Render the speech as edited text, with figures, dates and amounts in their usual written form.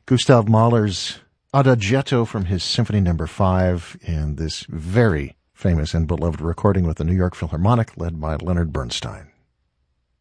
Gustav Mahler's Adagietto from his Symphony No. 5 in this very famous and beloved recording with the New York Philharmonic led by Leonard Bernstein.